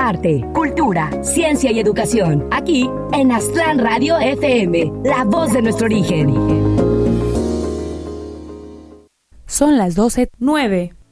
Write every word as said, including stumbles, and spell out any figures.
arte, cultura, ciencia y educación. Aquí en Aztlán Radio F M, la voz de nuestro origen. Son las doce nueve.